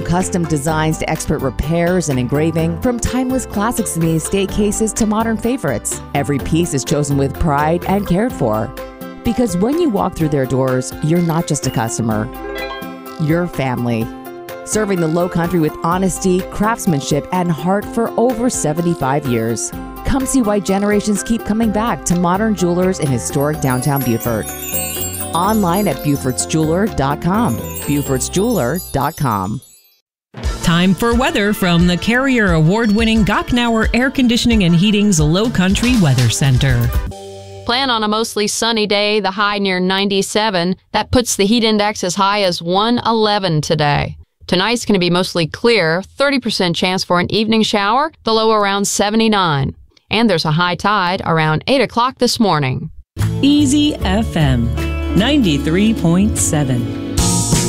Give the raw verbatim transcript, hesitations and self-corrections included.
custom designs to expert repairs and engraving, from timeless classics in the estate cases to modern favorites, every piece is chosen with pride and cared for. Because when you walk through their doors, you're not just a customer, you're family. Serving the Low Country with honesty, craftsmanship, and heart for over seventy-five years. Come see why generations keep coming back to Modern Jewelers in historic downtown Beaufort. Online at Beauforts Jeweler dot com. Beauforts Jeweler dot com. Time for weather from the Carrier Award-winning Gochnauer Air Conditioning and Heating's Low Country Weather Center. Plan on a mostly sunny day, the high near ninety-seven. That puts the heat index as high as one eleven today. Tonight's going to be mostly clear, thirty percent chance for an evening shower, the low around seventy-nine. And there's a high tide around eight o'clock this morning. Easy F M ninety-three point seven.